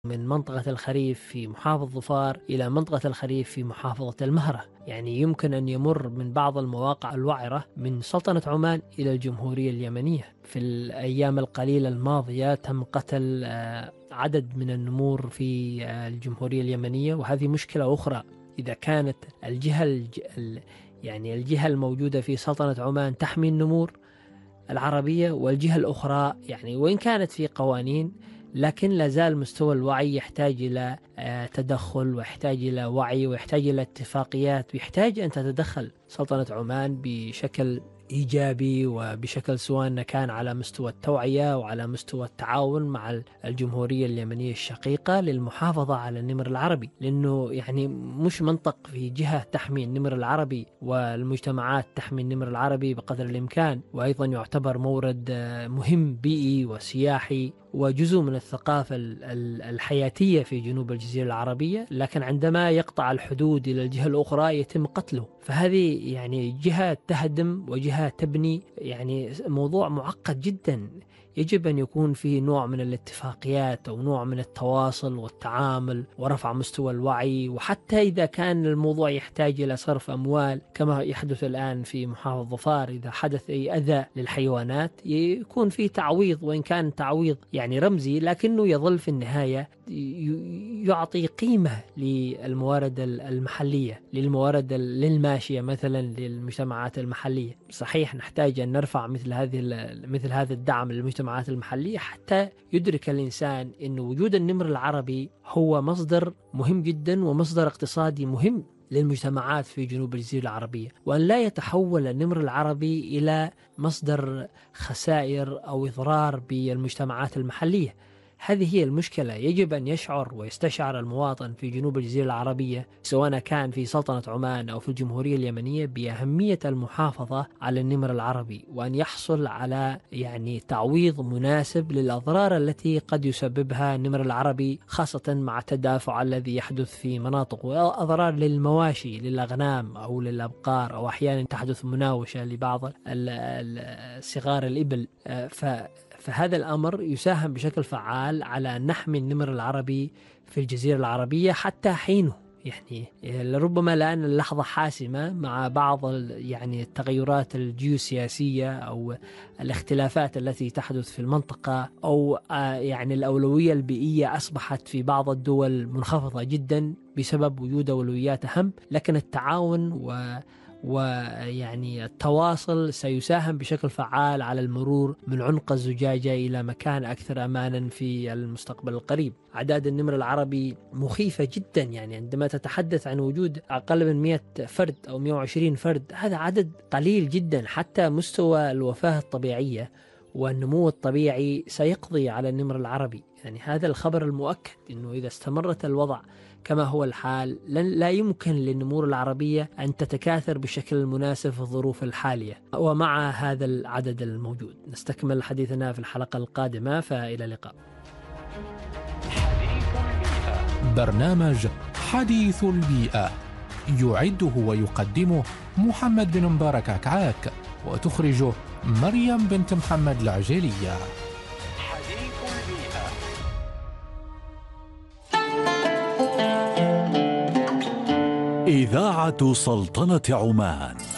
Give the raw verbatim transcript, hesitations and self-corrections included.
من منطقة الخريف في محافظة ظفار إلى منطقة الخريف في محافظة المهرة. يعني يمكن أن يمر من بعض المواقع الوعرة من سلطنة عمان إلى الجمهورية اليمنية. في الأيام القليلة الماضية تم قتل عدد من النمور في الجمهورية اليمنية، وهذه مشكلة أخرى. إذا كانت الجهة الج... يعني الجهة الموجودة في سلطنة عمان تحمي النمور العربية، والجهة الأخرى يعني وإن كانت في قوانين لكن لازال مستوى الوعي يحتاج إلى تدخل، ويحتاج إلى وعي، ويحتاج إلى اتفاقيات، ويحتاج أن تتدخل سلطنة عمان بشكل إيجابي وبشكل سواء كان على مستوى التوعية وعلى مستوى التعاون مع الجمهورية اليمنية الشقيقة للمحافظة على النمر العربي. لأنه يعني مش منطق في جهة تحمي النمر العربي والمجتمعات تحمي النمر العربي بقدر الإمكان، وأيضا يعتبر مورد مهم بيئي وسياحي وجزء من الثقافة الحياتية في جنوب الجزيرة العربية، لكن عندما يقطع الحدود إلى الجهة الأخرى يتم قتله. فهذه يعني جهة تهدم وجهة تبني، يعني موضوع معقد جدا. يجب أن يكون فيه نوع من الاتفاقيات أو نوع من التواصل والتعامل ورفع مستوى الوعي، وحتى إذا كان الموضوع يحتاج إلى صرف أموال كما يحدث الآن في محافظة ظفار، إذا حدث أي أذى للحيوانات يكون فيه تعويض، وإن كان تعويض يعني رمزي لكنه يظل في النهاية يعطي قيمة للموارد المحلية، للموارد للماشية مثلا للمجتمعات المحلية. صحيح نحتاج أن نرفع مثل هذه مثل هذا الدعم للمجتمعات المحلية حتى يدرك الإنسان أن وجود النمر العربي هو مصدر مهم جدا ومصدر اقتصادي مهم للمجتمعات في جنوب الجزيرة العربية، وأن لا يتحول النمر العربي إلى مصدر خسائر أو إضرار بالمجتمعات المحلية. هذه هي المشكلة. يجب أن يشعر ويستشعر المواطن في جنوب الجزيرة العربية سواء كان في سلطنة عمان أو في الجمهورية اليمنية بأهمية المحافظة على النمر العربي، وأن يحصل على يعني تعويض مناسب للأضرار التي قد يسببها النمر العربي، خاصة مع التدافع الذي يحدث في مناطق، وأضرار للمواشي للأغنام أو للأبقار، أو أحيانا تحدث مناوشة لبعض صغار الإبل. ف فهذا الأمر يساهم بشكل فعال على أن نحمي النمر العربي في الجزيرة العربية حتى حينه. يعني لربما الآن اللحظة حاسمة مع بعض يعني التغيرات الجيوسياسية أو الاختلافات التي تحدث في المنطقة، أو يعني الأولوية البيئية أصبحت في بعض الدول منخفضة جدا بسبب وجود أولويات أهم، لكن التعاون و ويعني التواصل سيساهم بشكل فعال على المرور من عنق الزجاجة إلى مكان أكثر أمانا في المستقبل القريب. أعداد النمر العربي مخيفة جدا، يعني عندما تتحدث عن وجود أقل من مئة فرد أو مئة وعشرين فرد، هذا عدد قليل جدا. حتى مستوى الوفاة الطبيعية والنمو الطبيعي سيقضي على النمر العربي. يعني هذا الخبر المؤكد أنه إذا استمرت الوضع كما هو الحال لا يمكن للنمور العربية أن تتكاثر بالشكل المناسب في الظروف الحالية ومع هذا العدد الموجود. نستكمل حديثنا في الحلقة القادمة، فإلى اللقاء. برنامج حديث البيئة يعده ويقدمه محمد بن مبارك عكعاك، وتخرجه مريم بنت محمد العجيلية. إذاعة سلطنة عمان.